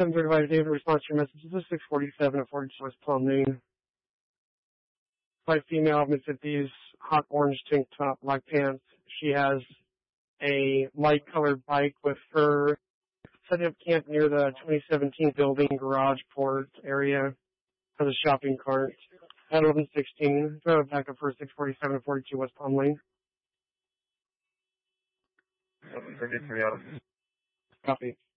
735 David, response to your message. This is 647 at 42 West Palm Lane. White female, mid-50s, hot orange tank top, black pants. She has a light-colored bike with her setting up camp near the 2017 building garage port area. Has a shopping cart. At 1116, drive back up for 647 at 42 West Palm Lane. Copy.